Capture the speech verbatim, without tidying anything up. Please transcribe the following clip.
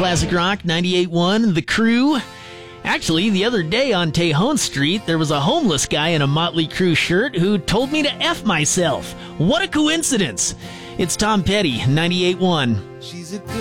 Classic Rock ninety-eight point one, The Crew. Actually, the other day on Tejon Street, there was a homeless guy in a Motley Crue shirt who told me to F myself. What a coincidence! It's Tom Petty, ninety-eight point one. She's a good